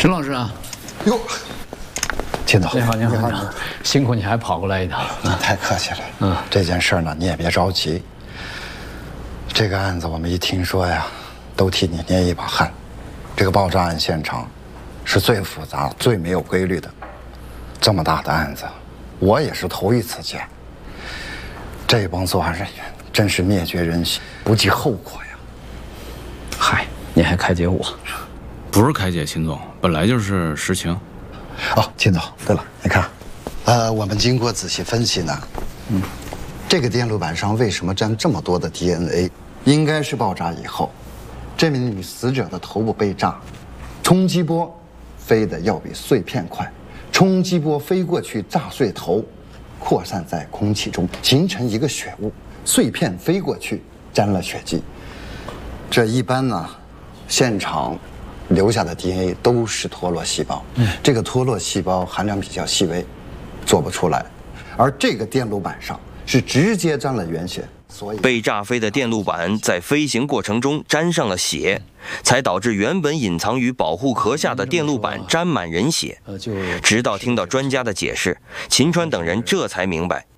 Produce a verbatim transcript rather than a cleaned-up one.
陈老师啊， 哟，秦总， 你好，你好，你好，辛苦你还跑过来一趟， 你太客气了。 嗯， 这件事呢，你也别着急。这个案子我们一听说呀，都替你捏一把汗。这个爆炸案现场是最复杂、最没有规律的，这么大的案子，我也是头一次见。这帮作案人员真是灭绝人性，不计后果呀！ 嗨，你还开解我？ 不是开解，秦总，本来就是实情。 哦，秦总，对了，你看，呃，我们经过仔细分析呢，嗯，这个电路板上为什么沾这么多的 D N A？ 应该是爆炸以后，这名女死者的头部被炸，冲击波飞得要比碎片快，冲击波飞过去炸碎头，扩散在空气中，形成一个血雾，碎片飞过去沾了血迹。这一般呢，现场留下的 D N A 都是脱落细胞，嗯，这个脱落细胞含量比较细微，做不出来。而这个电路板上是直接沾了原血，所以被炸飞的电路板在飞行过程中沾上了血，才导致原本隐藏于保护壳下的电路板沾满人血。直到听到专家的解释，秦川等人这才明白